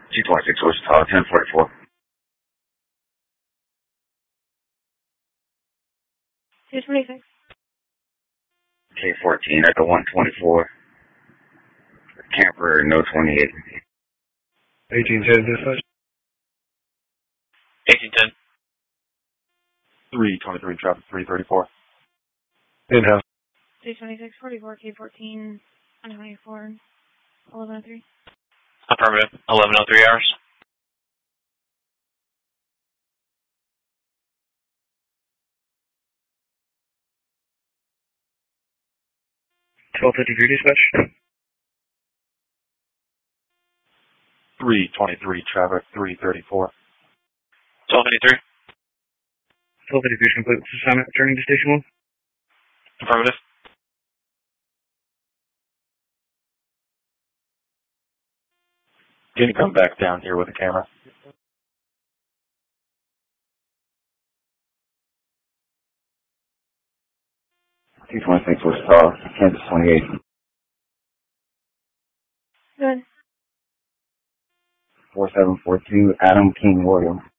226 Wichita, 1044. $226. K14 at the 124. Camper, no 28. 1810 dispatch. 1810. 323 traffic 334. In-house. 226, 44, K14, 124, 1103. Affirmative. 1103 hours. Dispatch. 323 traffic 334. 1253. 1253 complete with assignment. Returning to station 1. Affirmative. Can you come back down here with a camera? 226 Wichita, Kansas 28. Good. 4742, Adam King William.